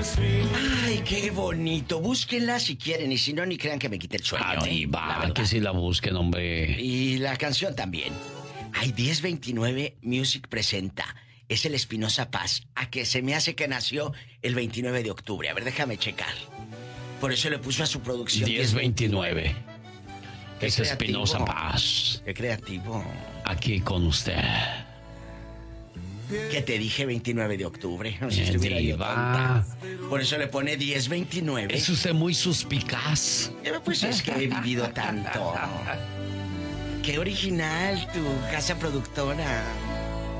Ay, qué bonito. Búsquenla si quieren y si no, ni crean que me quite el sueño. Diva, que si la busquen, hombre. Y la canción también. Ay, 1029 Music presenta. Es el Espinosa Paz. A que se me hace que nació el 29 de octubre. A ver, déjame checar. Por eso le puso a su producción 1029. Qué Es creativo. Espinosa Paz. Qué creativo. Aquí con usted. Que te dije 29 de octubre. No sé si estuviera yo tonta. Por eso le pone 1029. Es usted muy suspicaz. Pues es que he vivido tanto. Qué original tu casa productora.